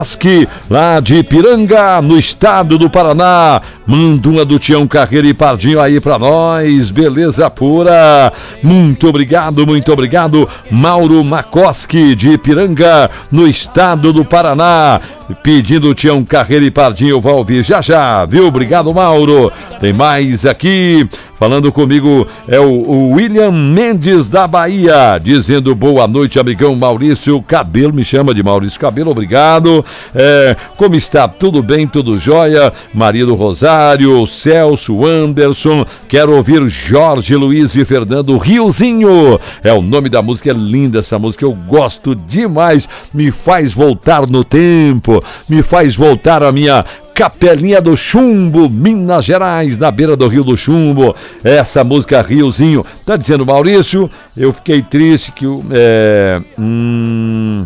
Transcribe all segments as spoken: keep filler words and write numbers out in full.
Aqui, lá de Ipiranga, no estado do Paraná. Manda uma do Tião Carreira e Pardinho aí pra nós, beleza pura. Muito obrigado, muito obrigado. Mauro Makoski, de Ipiranga, no estado do Paraná. Pedindo o Tião Carreira e Pardinho, vai ouvir já já, viu? Obrigado, Mauro. Tem mais aqui. Falando comigo é o, o William Mendes da Bahia, dizendo boa noite, amigão Maurício Cabelo, me chama de Maurício Cabelo, obrigado. É, como está? Tudo bem, tudo jóia? Maria do Rosário, Celso, Anderson, quero ouvir Jorge Luiz e Fernando Riozinho, é o nome da música, é linda essa música, eu gosto demais, me faz voltar no tempo, me faz voltar a minha Capelinha do Chumbo, Minas Gerais, na beira do Rio do Chumbo, essa música Riozinho. Tá dizendo, Maurício, eu fiquei triste que o... É, hum,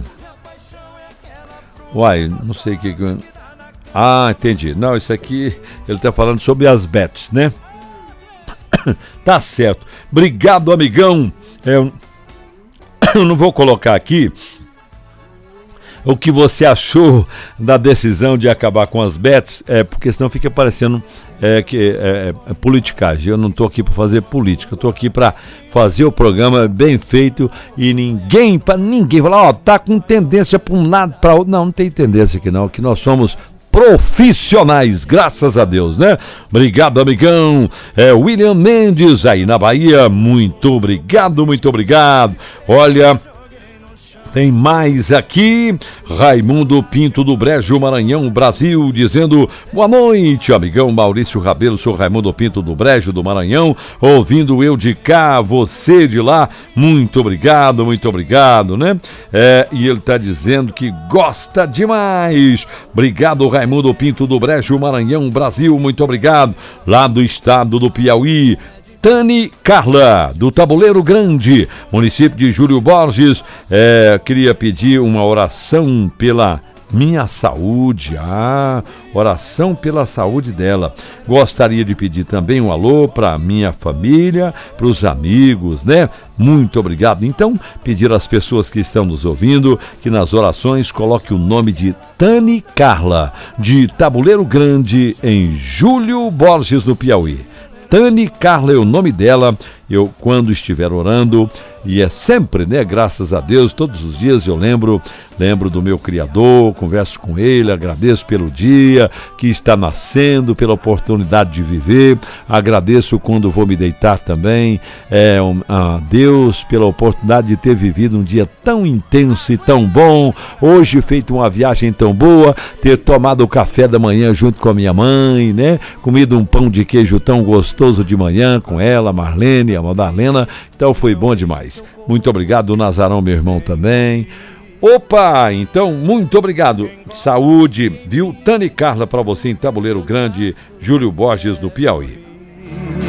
uai, não sei o que... Ah, entendi. Não, isso aqui, ele tá falando sobre as bets, né? Tá certo. Obrigado, amigão. Eu, eu não vou colocar aqui o que você achou da decisão de acabar com as bets, é, porque senão fica parecendo é, que é, é politicagem. Eu não estou aqui para fazer política, eu estou aqui para fazer o programa bem feito e ninguém, para ninguém falar, ó, tá com tendência para um lado, para outro. Não, não tem tendência aqui não, que nós somos profissionais, graças a Deus, né? Obrigado, amigão. É William Mendes aí na Bahia, muito obrigado, muito obrigado. Olha... Tem mais aqui, Raimundo Pinto do Brejo, Maranhão, Brasil, dizendo boa noite, amigão Maurício Rabelo, sou Raimundo Pinto do Brejo, do Maranhão, ouvindo eu de cá, você de lá, muito obrigado, muito obrigado, né? É, e ele tá dizendo que gosta demais, obrigado Raimundo Pinto do Brejo, Maranhão, Brasil, muito obrigado, lá do estado do Piauí. Tani Carla, do Tabuleiro Grande, município de Júlio Borges, é, queria pedir uma oração pela minha saúde, ah, oração pela saúde dela. Gostaria de pedir também um alô para minha família, para os amigos, né? Muito obrigado. Então, pedir às pessoas que estão nos ouvindo que nas orações coloque o nome de Tani Carla, de Tabuleiro Grande, em Júlio Borges, no Piauí. Tani Carla é o nome dela, eu quando estiver orando, e é sempre, né, graças a Deus, todos os dias eu lembro, lembro do meu Criador, converso com Ele, agradeço pelo dia que está nascendo, pela oportunidade de viver, agradeço quando vou me deitar também, é, um, a Deus pela oportunidade de ter vivido um dia tão intenso e tão bom, hoje feito uma viagem tão boa, ter tomado o café da manhã junto com a minha mãe, né, comido um pão de queijo tão gostoso de manhã com ela, a Marlene, a Madalena, então foi bom demais. Muito obrigado, Nazarão, meu irmão também. Opa, então, muito obrigado. Saúde, viu? Tani Carla para você em Tabuleiro Grande, Júlio Borges, no Piauí.